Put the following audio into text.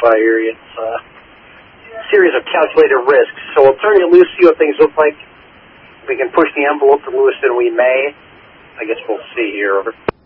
by here. It's a series of calculated risks. So we'll turn you loose, see what things look like. If we can push the envelope to Lewiston, we may. I guess we'll see here. Over.